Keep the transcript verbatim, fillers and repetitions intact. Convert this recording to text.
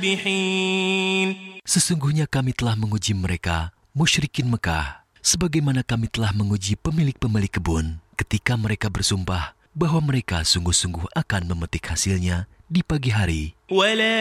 Sesungguhnya kami telah menguji mereka, musyrikin Mekah, sebagaimana kami telah menguji pemilik-pemilik kebun ketika mereka bersumpah bahwa mereka sungguh-sungguh akan memetik hasilnya di pagi hari.